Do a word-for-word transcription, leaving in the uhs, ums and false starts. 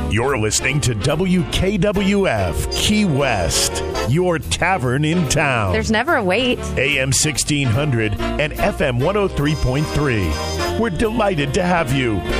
You're listening to W K W F Key West, your tavern in town. There's never a wait. A M sixteen hundred and F M one oh three point three. We're delighted to have you.